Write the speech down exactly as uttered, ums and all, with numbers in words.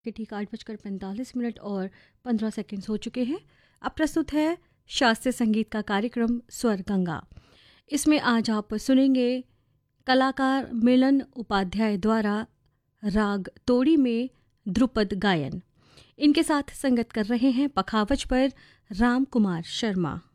के ठीक आठ बजकर पैंतालीस मिनट और पंद्रह सेकंड्स हो चुके हैं। अब प्रस्तुत है शास्त्रीय संगीत का कार्यक्रम स्वर गंगा। इसमें आज आप सुनेंगे कलाकार मिलन उपाध्याय द्वारा राग तोड़ी में ध्रुपद गायन। इनके साथ संगत कर रहे हैं पखावज पर राम कुमार शर्मा।